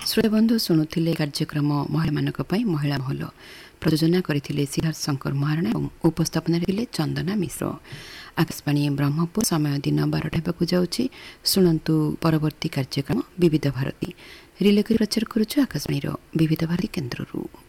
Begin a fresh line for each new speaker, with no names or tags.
ଶ୍ରୋତାବନ୍ଧୁ ଶୁଣୁଥିଲେ କାର୍ଯ୍ୟକ୍ରମ ମହିଳାମାନଙ୍କ ପାଇଁ ମହିଳା ମହଲ। ପ୍ରଯୋଜନା କରିଥିଲେ ସିଦ୍ଧାର୍ଥ ଶଙ୍କର ମହାରଣା ଏବଂ ଉପସ୍ଥାପନାରେ ଥିଲେ ଚନ୍ଦନା ମିଶ୍ର। ଆକାଶବାଣୀ ବ୍ରହ୍ମପୁର, ସମୟ ଦିନ 12ଟା ହେବାକୁ ଯାଉଛି। ଶୁଣନ୍ତୁ ପରବର୍ତ୍ତୀ କାର୍ଯ୍ୟକ୍ରମ ବିବିଧ ଭାରତୀ। ରିଲେ କରି ପ୍ରଚାର କରୁଛୁ ଆକାଶବାଣୀର ବିବିଧ ଭାରତୀ କେନ୍ଦ୍ରରୁ।